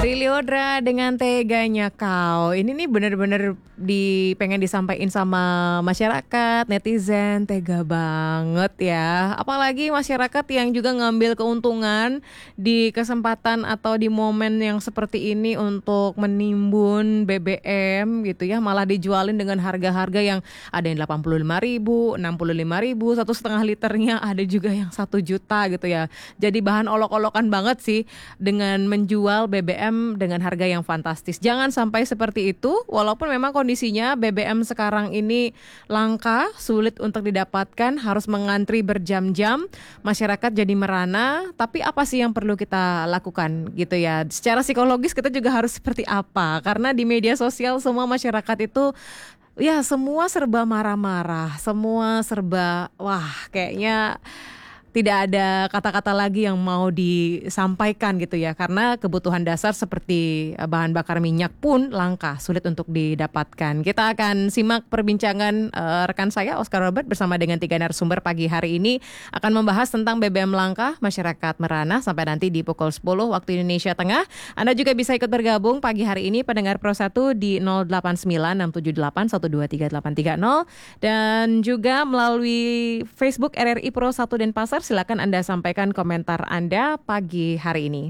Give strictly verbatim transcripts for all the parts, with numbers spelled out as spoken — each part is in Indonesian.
Dari Liodra dengan teganya kau. Ini nih bener-bener di pengen disampaikan sama masyarakat, netizen, tega banget ya. Apalagi masyarakat yang juga ngambil keuntungan di kesempatan atau di momen yang seperti ini untuk menimbun B B M gitu ya. Malah dijualin dengan harga-harga yang ada yang delapan puluh lima ribu, enam puluh lima ribu, satu setengah liternya ada juga yang satu juta gitu ya. Jadi bahan olok-olokan banget sih dengan menjual B B M dengan harga yang fantastis. Jangan sampai seperti itu, walaupun memang kondisinya B B M sekarang ini langka, sulit untuk didapatkan, harus mengantri berjam-jam, masyarakat jadi merana, tapi apa sih yang perlu kita lakukan gitu ya. Secara psikologis kita juga harus seperti apa, karena di media sosial semua masyarakat itu ya semua serba marah-marah, semua serba wah kayaknya tidak ada kata-kata lagi yang mau disampaikan gitu ya. Karena kebutuhan dasar seperti bahan bakar minyak pun langka, sulit untuk didapatkan. Kita akan simak perbincangan uh, rekan saya Oscar Robert bersama dengan tiga narasumber pagi hari ini. Akan membahas tentang B B M langka, masyarakat merana sampai nanti di pukul sepuluh waktu Indonesia Tengah. Anda juga bisa ikut bergabung pagi hari ini pendengar Pro satu di nol delapan sembilan enam tujuh delapan satu dua tiga delapan tiga nol. Dan juga melalui Facebook R R I Pro satu Denpasar. Silakan Anda sampaikan komentar Anda pagi hari ini.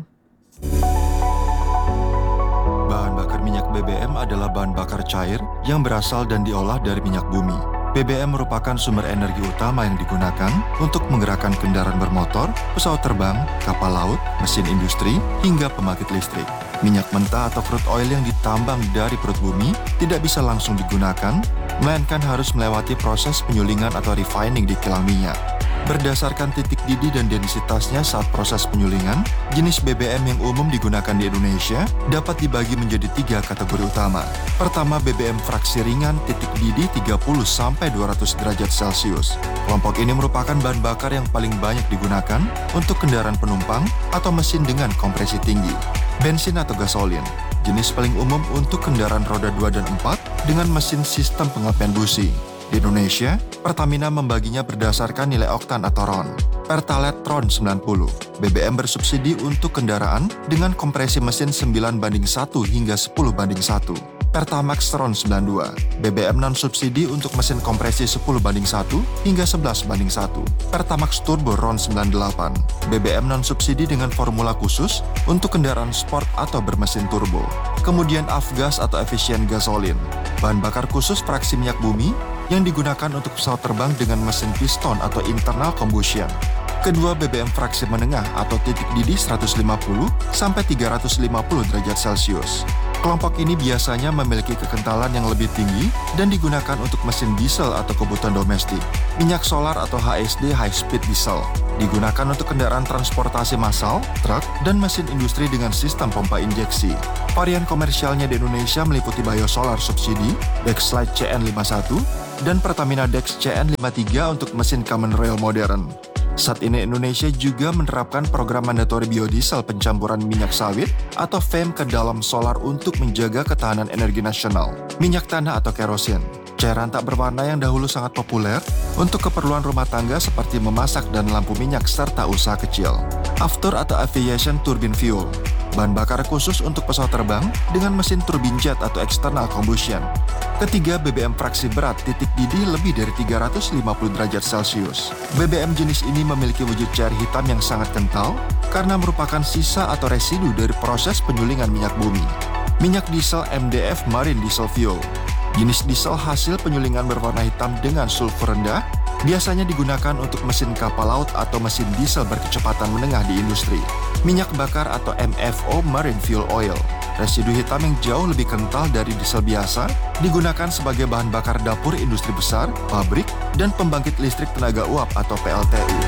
Bahan bakar minyak B B M adalah bahan bakar cair yang berasal dan diolah dari minyak bumi. B B M merupakan sumber energi utama yang digunakan untuk menggerakkan kendaraan bermotor, pesawat terbang, kapal laut, mesin industri, hingga pembangkit listrik. Minyak mentah atau crude oil yang ditambang dari perut bumi tidak bisa langsung digunakan, melainkan harus melewati proses penyulingan atau refining di kilang minyak. Berdasarkan titik didih dan densitasnya saat proses penyulingan, jenis B B M yang umum digunakan di Indonesia dapat dibagi menjadi tiga kategori utama. Pertama, B B M fraksi ringan titik didih tiga puluh sampai dua ratus derajat Celcius. Kelompok ini merupakan bahan bakar yang paling banyak digunakan untuk kendaraan penumpang atau mesin dengan kompresi tinggi. Bensin atau gasolin, jenis paling umum untuk kendaraan roda dua dan empat dengan mesin sistem pengapaian busi. Di Indonesia, Pertamina membaginya berdasarkan nilai oktan atau R O N. Pertalite R O N sembilan puluh. B B M bersubsidi untuk kendaraan dengan kompresi mesin sembilan banding satu hingga sepuluh banding satu. Pertamax R O N sembilan puluh dua. B B M non-subsidi untuk mesin kompresi sepuluh banding satu hingga sebelas banding satu. Pertamax Turbo R O N sembilan puluh delapan. B B M non-subsidi dengan formula khusus untuk kendaraan sport atau bermesin turbo. Kemudian Avgas atau efisien gasolin. Bahan bakar khusus fraksi minyak bumi yang digunakan untuk pesawat terbang dengan mesin piston atau internal combustion. Kedua, B B M fraksi menengah atau titik didih seratus lima puluh sampai tiga ratus lima puluh derajat Celcius. Kelompok ini biasanya memiliki kekentalan yang lebih tinggi dan digunakan untuk mesin diesel atau kebutuhan domestik. Minyak solar atau H S D high speed diesel digunakan untuk kendaraan transportasi massal, truk, dan mesin industri dengan sistem pompa injeksi. Varian komersialnya di Indonesia meliputi Biosolar subsidi, Dexlite C N lima puluh satu, dan Pertamina Dex C N lima puluh tiga untuk mesin common rail modern. Saat ini Indonesia juga menerapkan program mandatori biodiesel pencampuran minyak sawit atau F E M ke dalam solar untuk menjaga ketahanan energi nasional. Minyak tanah atau kerosin, cairan tak berwarna yang dahulu sangat populer untuk keperluan rumah tangga seperti memasak dan lampu minyak serta usaha kecil. Aftur atau aviation turbine fuel, bahan bakar khusus untuk pesawat terbang dengan mesin turbin jet atau external combustion. Ketiga, B B M fraksi berat titik didih lebih dari tiga ratus lima puluh derajat Celcius. B B M jenis ini memiliki wujud cair hitam yang sangat kental karena merupakan sisa atau residu dari proses penyulingan minyak bumi. Minyak diesel M D F Marine Diesel Fuel, jenis diesel hasil penyulingan berwarna hitam dengan sulfur rendah, biasanya digunakan untuk mesin kapal laut atau mesin diesel berkecepatan menengah di industri. Minyak bakar atau M F O Marine Fuel Oil, residu hitam yang jauh lebih kental dari diesel biasa, digunakan sebagai bahan bakar dapur industri besar, pabrik, dan pembangkit listrik tenaga uap atau P L T U.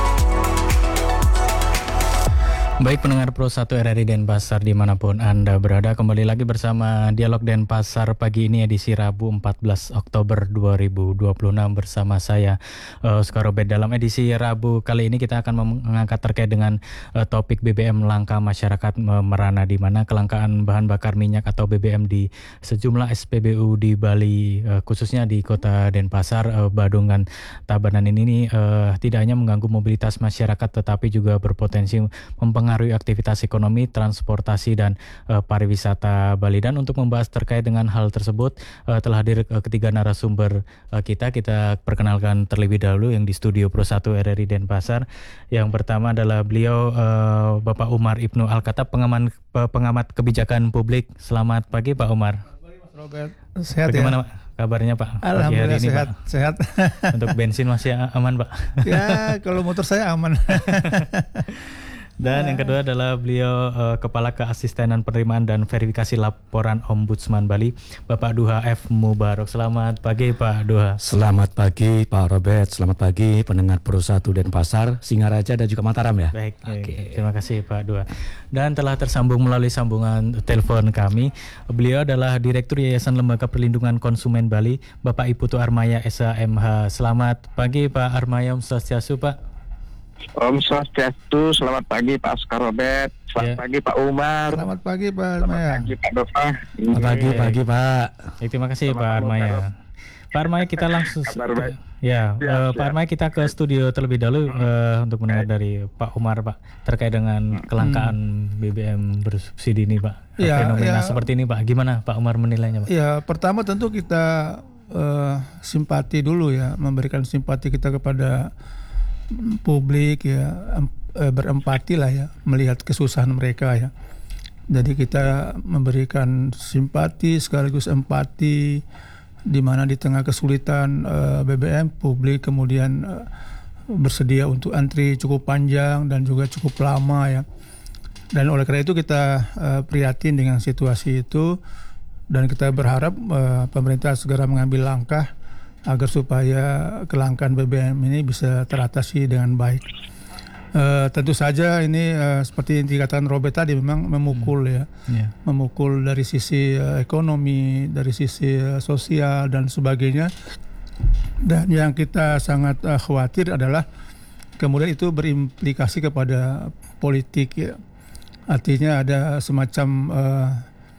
Baik pendengar Pro satu R R I Denpasar dimanapun Anda berada, kembali lagi bersama Dialog Denpasar pagi ini edisi Rabu empat belas Oktober dua ribu dua puluh enam bersama saya uh, Oscar Robert. Dalam edisi Rabu kali ini kita akan mengangkat terkait dengan uh, topik B B M langka masyarakat uh, merana, di mana kelangkaan bahan bakar minyak atau B B M di sejumlah S P B U di Bali, uh, khususnya di kota Denpasar, uh, Badung dan Tabanan ini uh, tidak hanya mengganggu mobilitas masyarakat tetapi juga berpotensi mempengaruhi mempengaruhi aktivitas ekonomi, transportasi dan uh, pariwisata Bali. Dan untuk membahas terkait dengan hal tersebut uh, telah hadir uh, ketiga narasumber uh, kita. Kita perkenalkan terlebih dahulu yang di studio Pro satu R R I Denpasar. Yang pertama adalah beliau uh, Bapak Umar Ibnu Alkatab, pengamat pengamat kebijakan publik. Selamat pagi Pak Umar. Robert, sehat. Bagaimana ya? Pak kabarnya Pak? Alhamdulillah Pagi hari ini, sehat, Pak. sehat. Untuk bensin masih aman Pak? Ya, kalau motor saya aman. Dan yang kedua adalah beliau uh, Kepala Keasistenan Penerimaan dan Verifikasi Laporan Ombudsman Bali, Bapak Duha F. Mubarok. Selamat pagi Pak Duha. Selamat pagi Pak Robert, selamat pagi pendengar Pro satu Denpasar, Singaraja dan juga Mataram ya. Baik, okay. Terima kasih Pak Duha. Dan telah tersambung melalui sambungan telepon kami. Beliau adalah Direktur Yayasan Lembaga Perlindungan Konsumen Bali, Bapak Iputu Armaya S A M H. Selamat pagi Pak Armaya, Om Swastiastu Pak. Om Swastiastu, selamat pagi Pak Oscar Robert, selamat Ya. pagi Pak Umar, Selamat pagi Pak selamat Armaya. pagi Pak Dova. Selamat pagi, pagi Pak. Ya, terima kasih Selamat Pak malam, Armaya. Pak. Pak Armaya kita langsung Kabar baik. ya, Ya, eh, Pak siap. Armaya kita ke studio terlebih dahulu eh, untuk mendengar dari Pak Umar Pak terkait dengan kelangkaan B B M bersubsidi ini Pak. Ya, Fenomena ya. seperti ini Pak, gimana Pak Umar menilainya Pak? Ya, pertama tentu kita eh, simpati dulu ya, memberikan simpati kita kepada publik ya, em- eh, berempati lah ya, melihat kesusahan mereka ya. Jadi kita memberikan simpati sekaligus empati di mana di tengah kesulitan eh, B B M, publik kemudian eh, bersedia untuk antri cukup panjang dan juga cukup lama ya. Dan oleh karena itu kita eh, prihatin dengan situasi itu dan kita berharap eh, pemerintah segera mengambil langkah agar supaya kelangkaan B B M ini bisa teratasi dengan baik. Uh, tentu saja ini uh, seperti yang dikatakan Robert tadi memang memukul ya, Ya. memukul dari sisi uh, ekonomi, dari sisi uh, sosial dan sebagainya. Dan yang kita sangat uh, khawatir adalah kemudian itu berimplikasi kepada politik ya. Artinya ada semacam uh,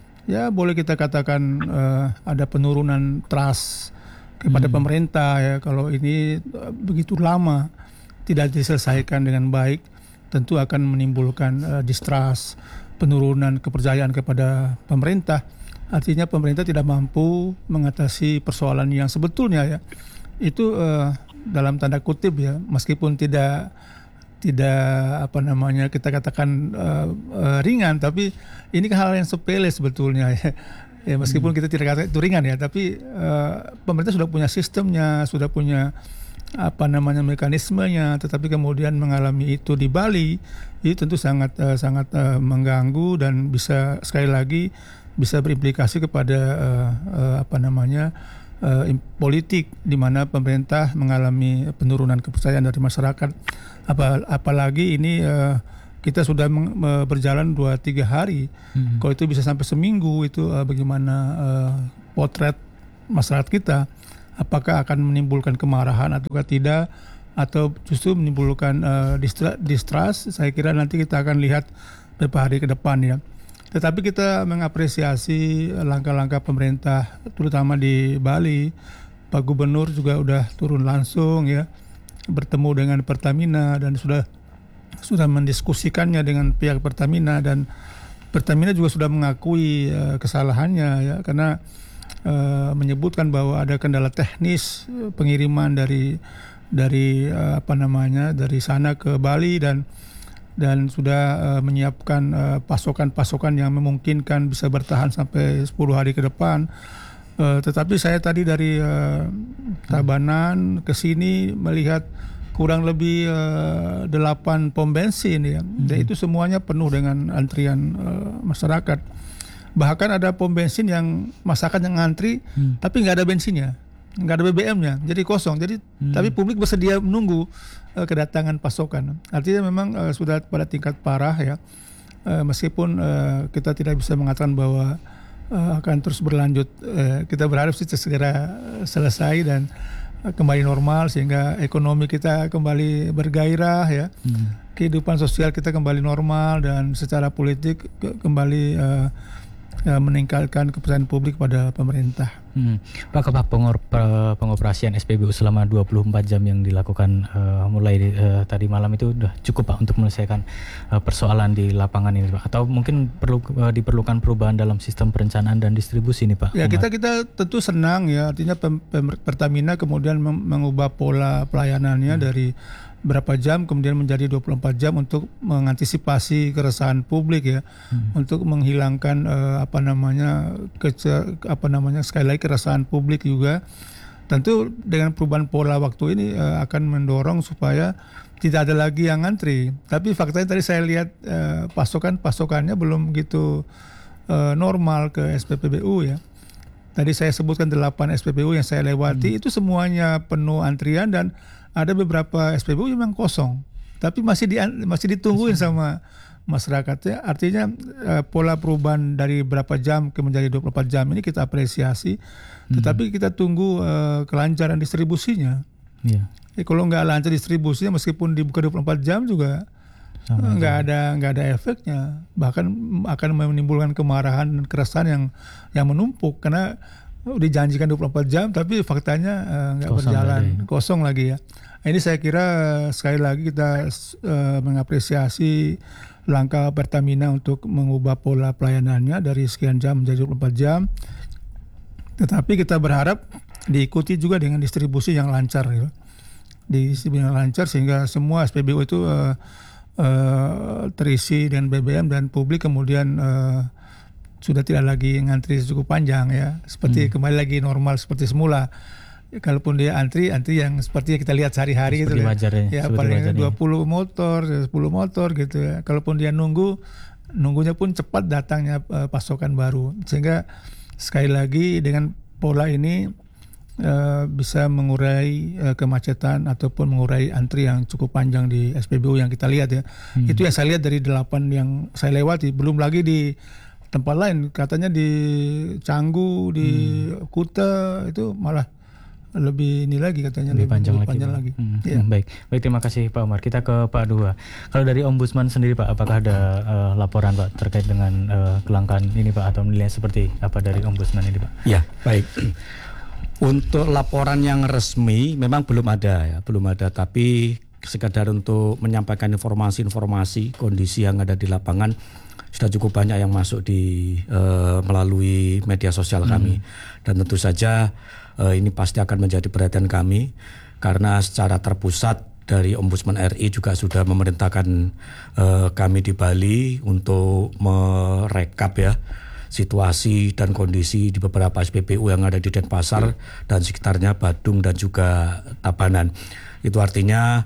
ya boleh kita katakan uh, ada penurunan trust kepada hmm. pemerintah ya, kalau ini uh, begitu lama tidak diselesaikan dengan baik tentu akan menimbulkan uh, distrust, penurunan kepercayaan kepada pemerintah. Artinya pemerintah tidak mampu mengatasi persoalan yang sebetulnya ya itu uh, dalam tanda kutip ya, meskipun tidak tidak apa namanya kita katakan uh, uh, ringan, tapi ini kan hal yang sepele sebetulnya ya. Ya, meskipun kita tidak katakan itu ringan ya, tapi uh, pemerintah sudah punya sistemnya, sudah punya apa namanya mekanismenya, tetapi kemudian mengalami itu di Bali, itu tentu sangat uh, sangat uh, mengganggu dan bisa sekali lagi bisa berimplikasi kepada uh, uh, apa namanya uh, politik di mana pemerintah mengalami penurunan kepercayaan dari masyarakat. Apa, apalagi ini uh, kita sudah meng, uh, berjalan dua tiga hari. Hmm. Kalau itu bisa sampai seminggu itu uh, bagaimana uh, potret masyarakat kita, apakah akan menimbulkan kemarahan atau tidak, atau justru menimbulkan uh, distra, distrust. Saya kira nanti kita akan lihat beberapa hari ke depan ya. Tetapi kita mengapresiasi langkah-langkah pemerintah terutama di Bali. Pak Gubernur juga udah turun langsung ya, bertemu dengan Pertamina dan sudah sudah mendiskusikannya dengan pihak Pertamina, dan Pertamina juga sudah mengakui uh, kesalahannya ya, karena uh, menyebutkan bahwa ada kendala teknis uh, pengiriman dari dari uh, apa namanya dari sana ke Bali, dan dan sudah uh, menyiapkan uh, pasokan-pasokan yang memungkinkan bisa bertahan sampai sepuluh hari ke depan. Uh, tetapi saya tadi dari uh, Tabanan ke sini melihat kurang lebih uh, delapan pom bensin ya, hmm. dan itu semuanya penuh dengan antrian uh, masyarakat. Bahkan ada pom bensin yang masyarakat yang ngantri, hmm. tapi nggak ada bensinnya, nggak ada B B M-nya, jadi kosong. Jadi hmm. tapi publik bersedia menunggu uh, kedatangan pasokan. Artinya memang uh, sudah pada tingkat parah ya. Uh, meskipun uh, kita tidak bisa mengatakan bahwa uh, akan terus berlanjut, uh, kita berharap sih segera selesai dan kembali normal sehingga ekonomi kita kembali bergairah ya, hmm. kehidupan sosial kita kembali normal, dan secara politik ke- kembali uh, uh, meningkatkan kepercayaan publik pada pemerintah. Hmm. Pak, Pak pengor, pengoperasian S P B U selama dua puluh empat jam yang dilakukan uh, mulai uh, tadi malam itu sudah cukup Pak untuk menyelesaikan uh, persoalan di lapangan ini Pak? Atau mungkin perlu uh, diperlukan perubahan dalam sistem perencanaan dan distribusi ini Pak? Ya kita kita tentu senang ya, artinya pem, pem, Pertamina kemudian mengubah pola pelayanannya hmm. dari berapa jam kemudian menjadi dua puluh empat jam untuk mengantisipasi keresahan publik ya, hmm. untuk menghilangkan uh, apa namanya kece, apa namanya sekali lagi keresahan publik juga. Tentu dengan perubahan pola waktu ini uh, akan mendorong supaya tidak ada lagi yang ngantri. Tapi faktanya tadi saya lihat uh, pasokan pasokannya belum gitu uh, normal ke S P P B U ya. Tadi saya sebutkan delapan S P P U yang saya lewati hmm. itu semuanya penuh antrian dan ada beberapa S P B U yang memang kosong, tapi masih di, masih ditungguin sama masyarakatnya. Artinya uh, pola perubahan dari berapa jam ke menjadi dua puluh empat jam ini kita apresiasi, hmm. tetapi kita tunggu uh, kelancaran distribusinya. Yeah. Eh, kalau nggak lancar distribusinya, meskipun dibuka dua puluh empat jam juga nggak ada nggak ada efeknya, bahkan akan menimbulkan kemarahan dan keresahan yang yang menumpuk karena dijanjikan dua puluh empat jam tapi faktanya nggak uh, berjalan lagi. kosong lagi ya. Ini saya kira uh, sekali lagi kita uh, mengapresiasi langkah Pertamina untuk mengubah pola pelayanannya dari sekian jam menjadi dua puluh empat jam. Tetapi kita berharap diikuti juga dengan distribusi yang lancar gitu. Distribusi yang lancar sehingga semua S P B U itu uh, uh, terisi dengan B B M dan publik kemudian uh, sudah tidak lagi ngantri cukup panjang ya, seperti hmm. kembali lagi normal seperti semula. Ya, kalaupun dia antri, antri yang seperti yang kita lihat sehari-hari gitu ya. Ya paling dua puluh motor, sepuluh motor gitu ya. Kalaupun dia nunggu, nunggunya pun cepat datangnya uh, pasokan baru. Sehingga sekali lagi dengan pola ini uh, bisa mengurai uh, kemacetan ataupun mengurai antri yang cukup panjang di S P B U yang kita lihat ya. Hmm. Itu yang saya lihat dari delapan yang saya lewati. Belum lagi di tempat lain, katanya di Canggu, di hmm. Kuta itu malah lebih ini lagi katanya lebih panjang, lebih lagi, panjang lagi. Hmm. Ya. Hmm, baik, baik terima kasih Pak Umar. Kita ke Pak Dua. Kalau dari Ombudsman sendiri Pak, apakah ada uh, laporan Pak terkait dengan uh, kelangkaan ini Pak atau menilai seperti apa dari Ombudsman ini Pak? Ya baik. Untuk laporan yang resmi memang belum ada ya, belum ada. Tapi sekadar untuk menyampaikan informasi-informasi kondisi yang ada di lapangan sudah cukup banyak yang masuk di uh, melalui media sosial kami. Hmm. Dan tentu saja uh, ini pasti akan menjadi perhatian kami karena secara terpusat dari Ombudsman R I juga sudah memerintahkan uh, kami di Bali untuk merekap ya situasi dan kondisi di beberapa S P B U yang ada di Denpasar hmm. dan sekitarnya Badung dan juga Tabanan. Itu artinya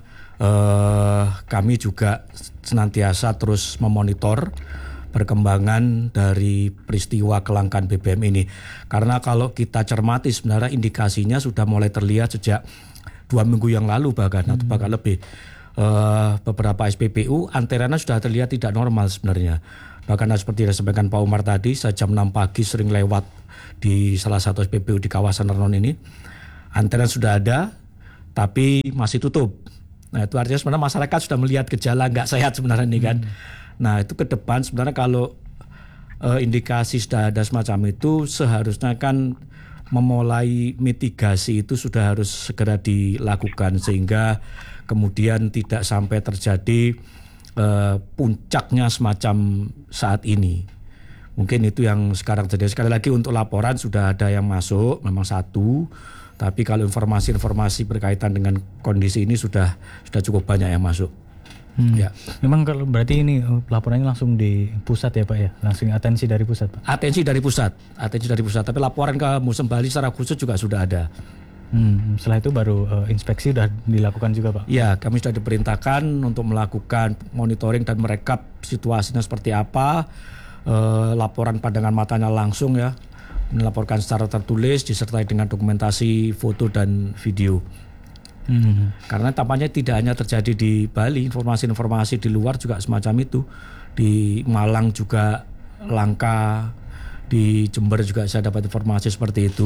uh, kami juga senantiasa terus memonitor perkembangan dari peristiwa kelangkaan B B M ini. Karena kalau kita cermati sebenarnya indikasinya sudah mulai terlihat sejak dua minggu yang lalu bahkan hmm. atau bahkan lebih. Uh, beberapa S P B U antreannya sudah terlihat tidak normal sebenarnya. Bahkan seperti yang disampaikan Pak Umar tadi, saya jam enam pagi sering lewat di salah satu S P B U di kawasan Renon ini. Antrean sudah ada, tapi masih tutup. Nah itu artinya sebenarnya masyarakat sudah melihat gejala nggak sehat sebenarnya ini kan. Hmm. Nah itu ke depan sebenarnya kalau uh, indikasi sudah ada semacam itu seharusnya kan memulai mitigasi itu sudah harus segera dilakukan sehingga kemudian tidak sampai terjadi uh, puncaknya semacam saat ini. Mungkin itu yang sekarang terjadi. Sekali lagi untuk laporan sudah ada yang masuk memang satu, tapi kalau informasi-informasi berkaitan dengan kondisi ini sudah sudah cukup banyak yang masuk. Hmm. Ya. Memang kalau berarti ini laporannya langsung di pusat ya Pak ya, langsung atensi dari pusat Pak. Atensi dari pusat, atensi dari pusat. Tapi laporan ke Museum Bali secara khusus juga sudah ada. Hmm. Setelah itu baru uh, inspeksi sudah dilakukan juga Pak. Ya, kami sudah diperintahkan untuk melakukan monitoring dan merekap situasinya seperti apa, uh, laporan pandangan matanya langsung ya, melaporkan secara tertulis disertai dengan dokumentasi foto dan video. Hmm. Karena tampaknya tidak hanya terjadi di Bali, informasi-informasi di luar juga semacam itu. Di Malang juga langka, di Jember juga saya dapat informasi seperti itu.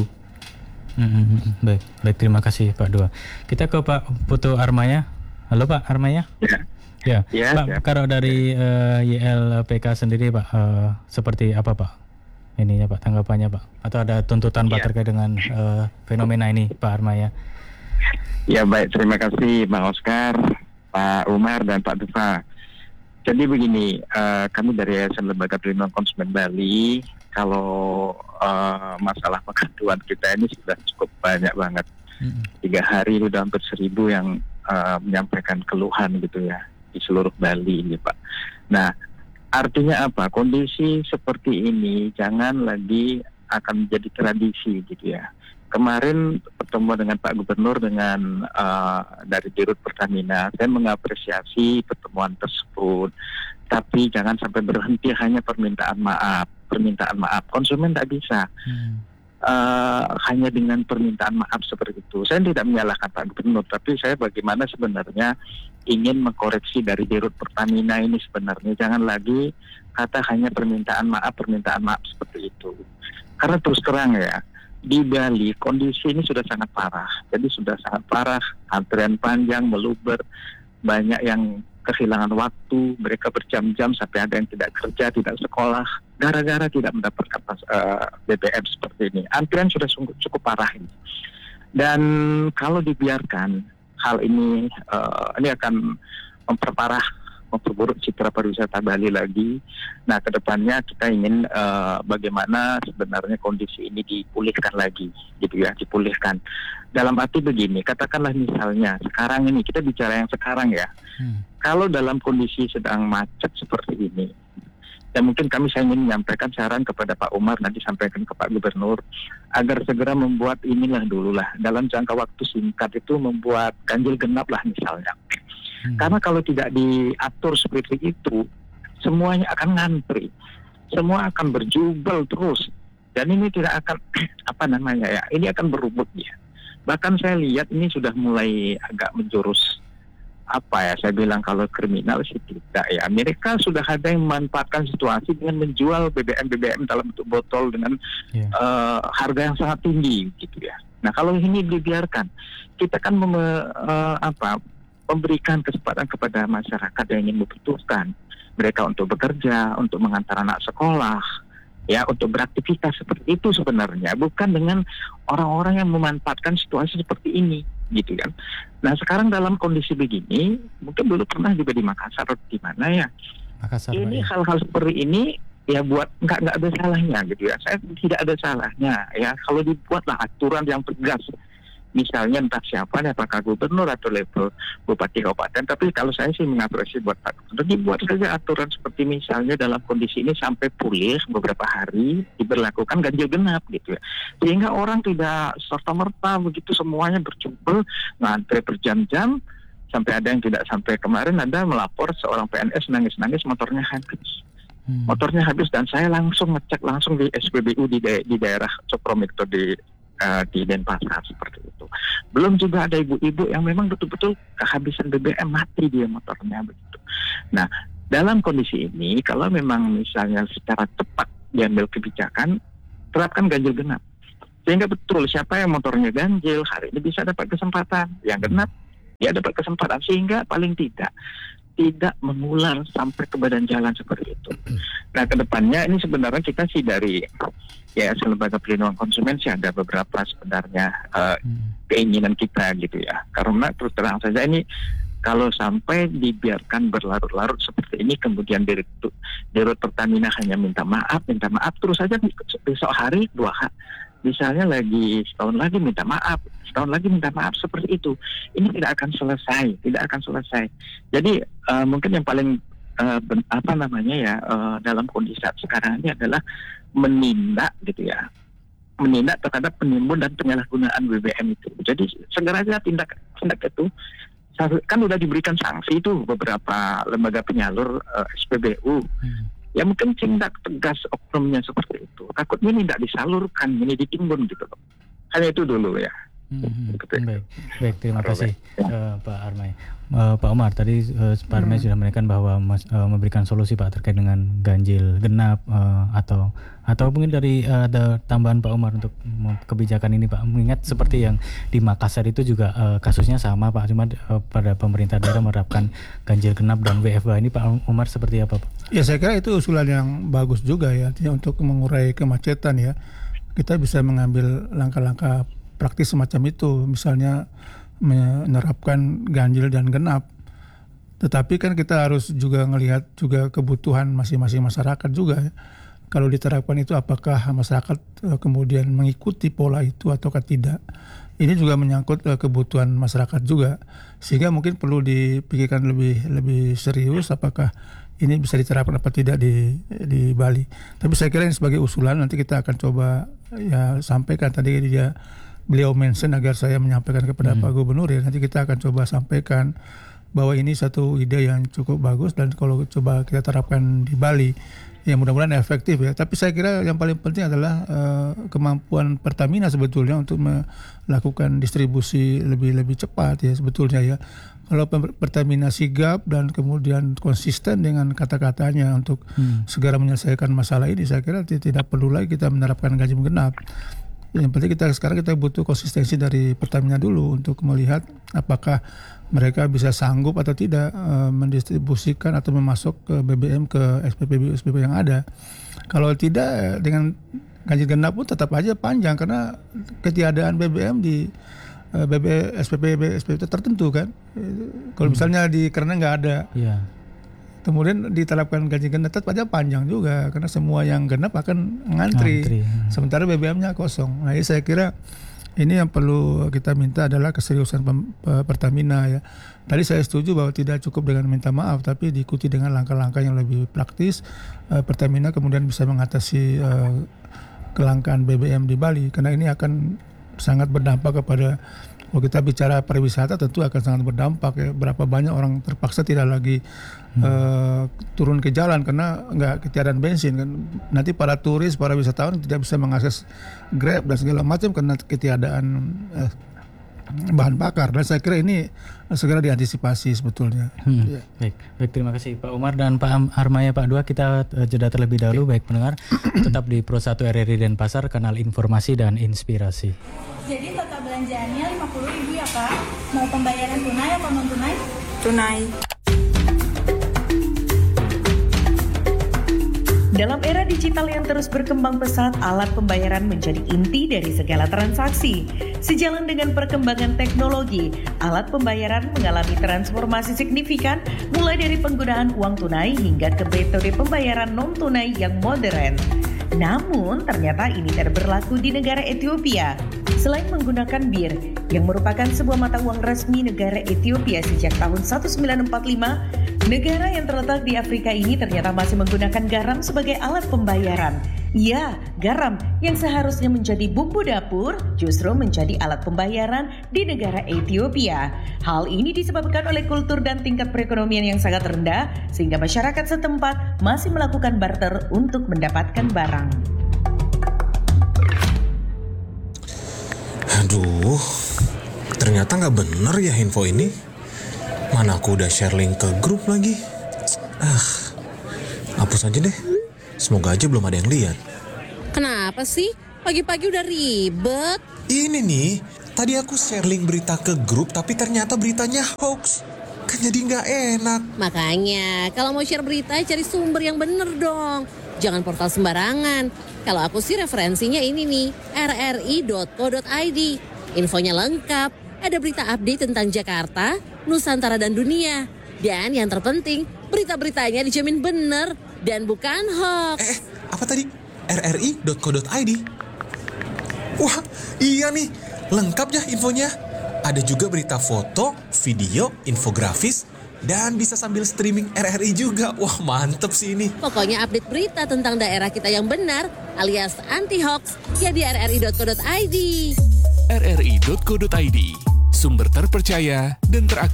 Hmm. Baik, baik terima kasih Pak Dua. Kita ke Pak Putu Armaya. Halo Pak Armaya. Ya, ya, ya Pak. ya. Kalau dari uh, Y L P K sendiri Pak, uh, seperti apa Pak ininya Pak, tanggapannya Pak, atau ada tuntutan Pak Ya. terkait dengan uh, fenomena ini Pak Armaya? Ya baik, terima kasih Bang Oscar, Pak Umar dan Pak Dufa. Jadi begini, uh, kami dari Yayasan Lembaga Perlindungan Konsumen Bali, kalau uh, masalah pengaduan kita ini sudah cukup banyak banget. Mm-hmm. Tiga hari sudah hampir seribu yang uh, menyampaikan keluhan gitu ya di seluruh Bali ini Pak. Nah, artinya apa? Kondisi seperti ini jangan lagi akan menjadi tradisi gitu ya. Kemarin pertemuan dengan Pak Gubernur dengan uh, dari Dirut Pertamina, saya mengapresiasi pertemuan tersebut. Tapi jangan sampai berhenti hanya permintaan maaf, permintaan maaf. Konsumen tidak bisa hmm. uh, hanya dengan permintaan maaf seperti itu. Saya tidak menyalahkan Pak Gubernur, tapi saya bagaimana sebenarnya ingin mengkoreksi dari Dirut Pertamina ini sebenarnya jangan lagi kata hanya permintaan maaf, permintaan maaf seperti itu. Karena terus terang ya, di Bali kondisi ini sudah sangat parah. Jadi sudah sangat parah, antrian panjang, meluber, banyak yang kehilangan waktu, mereka berjam-jam sampai ada yang tidak kerja, tidak sekolah, gara-gara tidak mendapatkan uh, B B M seperti ini. Antrian sudah sungguh, cukup parah ini. Dan kalau dibiarkan hal ini, uh, ini akan memperparah, memperburuk citra pariwisata Bali lagi. Nah, kedepannya kita ingin uh, bagaimana sebenarnya kondisi ini dipulihkan lagi, gitu ya, dipulihkan. Dalam arti begini, katakanlah misalnya sekarang ini kita bicara yang sekarang ya. Hmm. Kalau dalam kondisi sedang macet seperti ini, ya mungkin kami saya ingin menyampaikan saran kepada Pak Umar, nanti sampaikan ke Pak Gubernur agar segera membuat inilah dulu lah dalam jangka waktu singkat itu membuat ganjil genap lah misalnya. Hmm. Karena kalau tidak diatur seperti itu, semuanya akan ngantri, semua akan berjubel terus, dan ini tidak akan apa namanya ya, ini akan berubut ya. Bahkan saya lihat ini sudah mulai agak menjurus apa ya, saya bilang kalau kriminal sih tidak ya. Mereka sudah ada yang memanfaatkan situasi dengan menjual B B M B B M dalam bentuk botol dengan yeah. uh, harga yang sangat tinggi gitu ya. Nah kalau ini dibiarkan, kita kan mem, uh, apa memberikan kesempatan kepada masyarakat yang ingin membutuhkan mereka untuk bekerja, untuk mengantar anak sekolah, ya untuk beraktivitas seperti itu sebenarnya, bukan dengan orang-orang yang memanfaatkan situasi seperti ini, gitu kan. Nah sekarang dalam kondisi begini, mungkin dulu pernah juga di Makassar, di mana ya, Makassar, ini ya. hal-hal seperti ini ya buat nggak nggak ada salahnya, gitu ya. Saya tidak ada salahnya, ya kalau dibuatlah aturan yang tegas. Misalnya entah siapa, apakah gubernur atau level bupati kabupaten, tapi kalau saya sih mengapresiasi buat Pak Gubernur, dibuat saja aturan seperti misalnya dalam kondisi ini sampai pulih beberapa hari diberlakukan ganjil genap gitu ya, sehingga orang tidak serta-merta begitu semuanya berjubel ngantri berjam-jam, sampai ada yang tidak sampai kemarin ada melapor seorang P N S nangis-nangis motornya habis. Hmm. Motornya habis dan saya langsung ngecek langsung di S P B U di, da- di daerah Cokroaminoto di Uh, di Denpasar seperti itu. Belum juga ada ibu-ibu yang memang betul-betul kehabisan B B M, mati dia motornya begitu. Nah, dalam kondisi ini kalau memang misalnya secara tepat diambil kebijakan, terapkan ganjil genap. Sehingga betul siapa yang motornya ganjil hari ini bisa dapat kesempatan, yang genap dia dapat kesempatan, sehingga paling tidak tidak mengular sampai ke badan jalan seperti itu. Nah, kedepannya ini sebenarnya kita sih dari Yayasan Lembaga Perlindungan Konsumen sih ada beberapa sebenarnya uh, keinginan kita gitu ya. Karena terus terang saja ini kalau sampai dibiarkan berlarut-larut seperti ini, kemudian Dirut, Dirut Pertamina hanya minta maaf, minta maaf terus saja besok hari dua hari. Misalnya lagi setahun lagi minta maaf, setahun lagi minta maaf seperti itu. Ini tidak akan selesai, tidak akan selesai. Jadi uh, mungkin yang paling uh, ben, apa namanya ya uh, dalam kondisi saat sekarang ini adalah menindak gitu ya, menindak terhadap penimbun dan penyalahgunaan B B M itu. Jadi segera saja tindak tindak itu. Kan sudah diberikan sanksi itu beberapa lembaga penyalur uh, S P B U. Hmm. Ya mungkin tindak tegas oknumnya seperti itu. Takutnya ini tidak disalurkan, ini ditimbun gitu loh. Hanya itu dulu ya. Hmm, baik, baik, terima kasih ya. uh, Pak Armai. Uh, Pak Umar tadi uh, Pak Armai hmm. sudah menekan bahwa mas, uh, memberikan solusi Pak terkait dengan ganjil genap uh, atau atau mungkin dari uh, ada tambahan Pak Umar untuk kebijakan ini Pak. Mengingat seperti yang di Makassar itu juga uh, kasusnya sama Pak, cuma uh, pada pemerintah daerah menerapkan ganjil genap dan W F H ini Pak Umar seperti apa Pak? Ya saya kira itu usulan yang bagus juga ya, artinya untuk mengurai kemacetan ya. Kita bisa mengambil langkah-langkah praktis semacam itu, misalnya menerapkan ganjil dan genap. Tetapi kan kita harus juga melihat juga kebutuhan masing-masing masyarakat juga ya. Kalau diterapkan itu apakah masyarakat kemudian mengikuti pola itu ataukah tidak. Ini juga menyangkut kebutuhan masyarakat juga. Sehingga mungkin perlu dipikirkan lebih lebih serius apakah ini bisa diterapkan apa tidak di di Bali. Tapi saya kira ini sebagai usulan, nanti kita akan coba ya sampaikan. Tadi dia beliau mention agar saya menyampaikan kepada hmm. Pak Gubernur ya. Nanti kita akan coba sampaikan bahwa ini satu ide yang cukup bagus dan kalau coba kita terapkan di Bali ya mudah-mudahan efektif ya. Tapi saya kira yang paling penting adalah uh, kemampuan Pertamina sebetulnya untuk melakukan distribusi lebih lebih cepat ya sebetulnya ya. Kalau Pertamina sigap dan kemudian konsisten dengan kata-katanya untuk hmm. segera menyelesaikan masalah ini, saya kira tidak perlu lagi kita menerapkan ganjil genap. Yang penting kita sekarang kita butuh konsistensi dari Pertamina dulu untuk melihat apakah mereka bisa sanggup atau tidak uh, mendistribusikan atau memasok ke B B M ke S P P B U S P P yang ada. Kalau tidak dengan ganjil genap pun tetap aja panjang karena ketiadaan B B M di B B S P P B S P P itu tertentu kan. Kalau hmm. misalnya di karena nggak ada, yeah. kemudian diterapkan ganjil genap tetap aja panjang juga karena semua yang genap akan ngantri, ngantri ya. Sementara B B M-nya kosong. Nah, saya kira ini yang perlu kita minta adalah keseriusan Pertamina ya. Tadi saya setuju bahwa tidak cukup dengan minta maaf, tapi diikuti dengan langkah-langkah yang lebih praktis. Pertamina kemudian bisa mengatasi kelangkaan B B M di Bali karena ini akan sangat berdampak kepada, kalau kita bicara pariwisata tentu akan sangat berdampak ya. Berapa banyak orang terpaksa tidak lagi hmm. uh, turun ke jalan karena nggak ketiadaan bensin kan. Nanti para turis, para wisatawan tidak bisa mengakses Grab dan segala macam karena ketiadaan uh, bahan bakar. Dan saya kira ini segera diantisipasi sebetulnya. Hmm. Ya. Baik, baik, terima kasih Pak Umar dan Pak Armaya. Pak Dua, kita uh, jeda terlebih dahulu. Baik pendengar, tetap di Pro satu R R I Denpasar, kanal informasi dan inspirasi. Jadi total belanjaannya lima puluh ribu ya Kak? Mau pembayaran tunai atau non tunai? Tunai. Dalam era digital yang terus berkembang pesat, alat pembayaran menjadi inti dari segala transaksi. Sejalan dengan perkembangan teknologi, alat pembayaran mengalami transformasi signifikan mulai dari penggunaan uang tunai hingga ke metode pembayaran non-tunai yang modern. Namun, ternyata ini tidak berlaku di negara Ethiopia. Selain menggunakan bir, yang merupakan sebuah mata uang resmi negara Ethiopia sejak tahun seribu sembilan ratus empat puluh lima, negara yang terletak di Afrika ini ternyata masih menggunakan garam sebagai alat pembayaran. Ya, garam yang seharusnya menjadi bumbu dapur justru menjadi alat pembayaran di negara Ethiopia. Hal ini disebabkan oleh kultur dan tingkat perekonomian yang sangat rendah sehingga masyarakat setempat masih melakukan barter untuk mendapatkan barang. Aduh, ternyata nggak bener ya info ini. Mana aku udah share link ke grup lagi. Ah, hapus aja deh. Semoga aja belum ada yang lihat. Kenapa sih? Pagi-pagi udah ribet. Ini nih, tadi aku share link berita ke grup tapi ternyata beritanya hoax. Kan jadi nggak enak. Makanya, kalau mau share berita cari sumber yang bener dong. Jangan portal sembarangan. Kalau aku sih referensinya ini nih, r r i dot co dot i d. Infonya lengkap, ada berita update tentang Jakarta, Nusantara dan dunia. Dan yang terpenting, berita-beritanya dijamin bener dan bukan hoax. Eh, apa tadi? r r i dot co dot i d. Wah, iya nih, lengkap ya infonya. Ada juga berita foto, video, infografis, dan bisa sambil streaming R R I juga. Wah, mantep sih ini. Pokoknya update berita tentang daerah kita yang benar alias anti-hoax ya di r r i dot co dot i d. r r i dot co dot i d, sumber terpercaya dan teraktual.